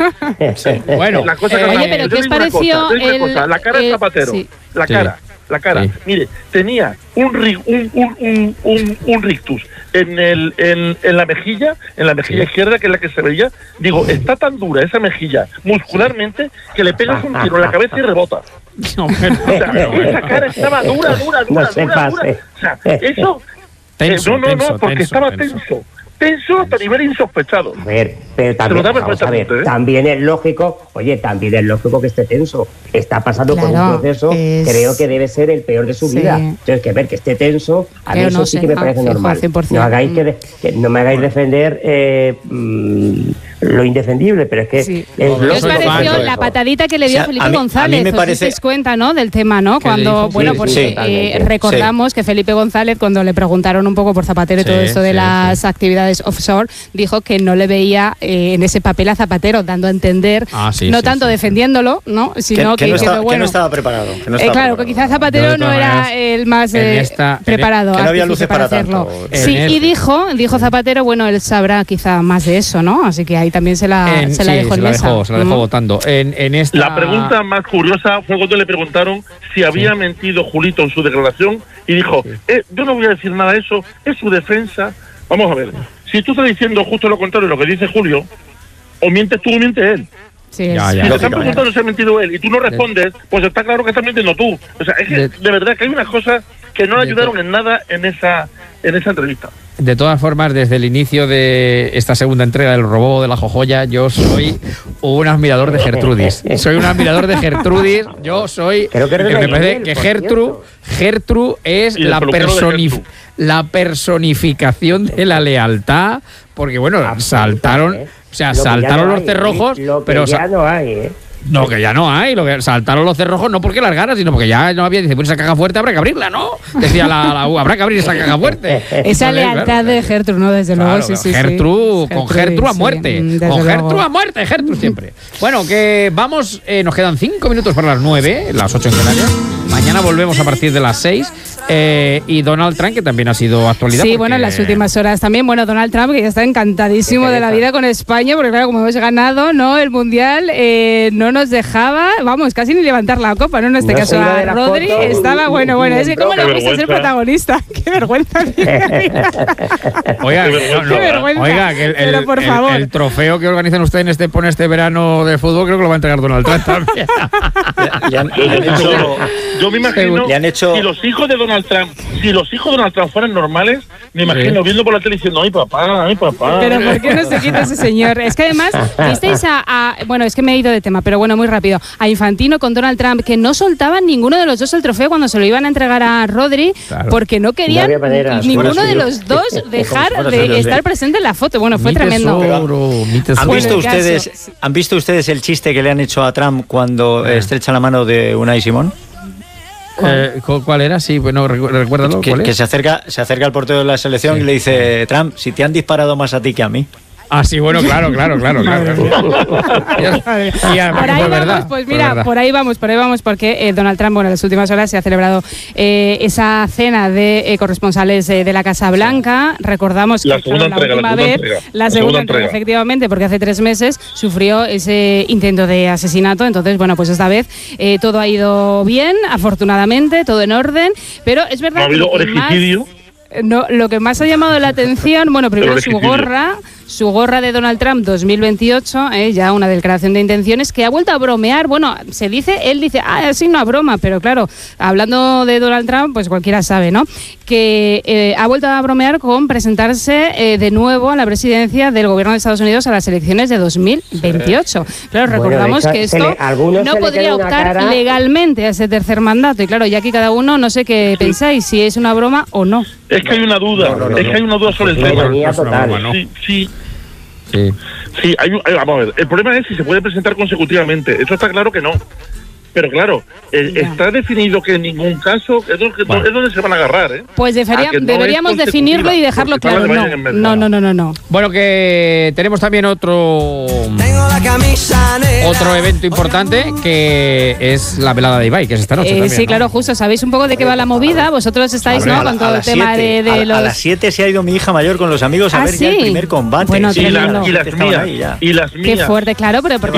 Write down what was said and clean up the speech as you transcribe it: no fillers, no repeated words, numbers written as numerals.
Bueno, oye, pero ¿qué os pareció la cara de Zapatero? Sí. La cara. Sí. Mire, tenía un rictus en la mejilla izquierda, que es la que se veía. Digo, está tan dura esa mejilla muscularmente que le pegas un tiro en la cabeza y rebota. No, esa cara estaba dura. O sea, eso... Tenso, porque estaba tenso hasta nivel insospechado. A ver, pero también, vamos a ver, también es lógico que esté tenso. Está pasando por un proceso, creo que debe ser el peor de su vida. Entonces, que ver que esté tenso, a mí eso sí que me parece normal. 100%. No me hagáis defender lo indefendible, pero es que ¿Qué os pareció la patadita que le dio Felipe González? Me parece... ¿Os dais cuenta, no, del tema, no? Cuando, recordamos que Felipe González, cuando le preguntaron un poco por Zapatero y todo esto de las actividades offshore, dijo que no le veía en ese papel a Zapatero, dando a entender, no tanto defendiéndolo, ¿no? Sino que no estaba preparado. Claro, que quizás Zapatero no era el más preparado. Que no había luces para hacerlo. Sí, y dijo Zapatero, bueno, él sabrá quizá más de eso, ¿no? Así que ahí también se la dejó en mesa. Se la dejó votando. La pregunta más curiosa fue cuando le preguntaron si había mentido Julito en su declaración y dijo, yo no voy a decir nada de eso, es su defensa. Vamos a ver, si tú estás diciendo justo lo contrario de lo que dice Julio, o mientes tú o miente él. Sí, si te están preguntando si ha mentido él y tú no respondes, pues está claro que estás mintiendo tú. O sea, es que de verdad que hay unas cosas que no le ayudaron en nada en esa entrevista. De todas formas, desde el inicio de esta segunda entrega del Robo de la Jojoya, yo soy un admirador de Gertrudis. Yo soy... me parece que Gertrude es la personificación de la lealtad, porque bueno, saltaron los cerrojos, pero ya no hay, No, que ya no hay. Lo que saltaron los cerrojos no porque las ganas, sino porque ya no había. Dice, pues esa caja fuerte habrá que abrirla, ¿no? Decía la U, habrá que abrir esa caja fuerte. Esa lealtad de Gertrude, ¿no? Desde luego, sí. Gertrude, con Gertrude a muerte. Con Gertrude a muerte, Gertrude siempre. Bueno, que vamos, nos quedan 5 minutos para las 9, las 8 en Canarias. Mañana volvemos a partir de las 6. Y Donald Trump, que también ha sido actualidad. Sí, bueno, en las últimas horas también. Bueno, Donald Trump, que ya está encantadísimo de la vida con España, porque claro, como hemos ganado, ¿no? El Mundial, no nos dejaba, vamos, casi ni levantar la copa, ¿no? En este caso a Rodri estaba, bueno, es que cómo le gusta ser protagonista. ¡Qué vergüenza! Oiga, que el trofeo que organizan ustedes en este verano de fútbol, creo que lo va a entregar Donald Trump también. Yo me imagino, si los hijos de Donald Trump fueran normales, me imagino viendo por la tele diciendo, ay papá. Pero ¿por qué no se quita ese señor? Es que además, visteis bueno, es que me he ido de tema, pero bueno, muy rápido, a Infantino con Donald Trump, que no soltaban ninguno de los dos el trofeo cuando se lo iban a entregar a Rodri, porque no querían ninguno de los dos dejar de estar presente en la foto. Bueno, fue tremendo. ¿Han visto ustedes el chiste que le han hecho a Trump cuando estrecha la mano de Unai Simón? ¿Cuál era? Sí, bueno, recuérdalo. Que se acerca al portero de la selección y le dice, Trump, si te han disparado más a ti que a mí. Ah, sí, bueno, claro. Por ahí vamos, pues mira, por ahí vamos, porque Donald Trump, bueno, en las últimas horas se ha celebrado esa cena de corresponsales de la Casa Blanca. Recordamos que la segunda entrega, efectivamente, porque hace 3 meses sufrió ese intento de asesinato. Entonces, bueno, pues esta vez todo ha ido bien, afortunadamente, todo en orden, pero es verdad ¿no ha habido orejicidio? No, lo que más ha llamado la atención, bueno, primero su gorra de Donald Trump 2028, ya una declaración de intenciones, que ha vuelto a bromear. Bueno, él dice, sí, una broma, pero claro, hablando de Donald Trump, pues cualquiera sabe, ¿no? Que ha vuelto a bromear con presentarse de nuevo a la presidencia del gobierno de Estados Unidos a las elecciones de 2028. Claro, recordamos que esto no podría optar legalmente a ese tercer mandato. Y claro, ya aquí cada uno, no sé qué pensáis, si es una broma o no. Es que hay una duda, hay una duda sobre el tema. Sí, vamos a ver. El problema es si se puede presentar consecutivamente. Eso está claro que no. Pero claro, está definido que en ningún caso es donde se van a agarrar, ¿eh? Pues deberíamos definirlo y dejarlo claro. No. Bueno, que tenemos también otro evento importante, que es la velada de Ibai, que es esta noche también, sí, claro, justo. ¿Sabéis un poco de qué va la movida? Vosotros estáis, ¿no? Con todo el tema de los... A las 7 se ha ido mi hija mayor con los amigos a ver ya el primer combate. Bueno, y las mías. Qué fuerte, claro, pero porque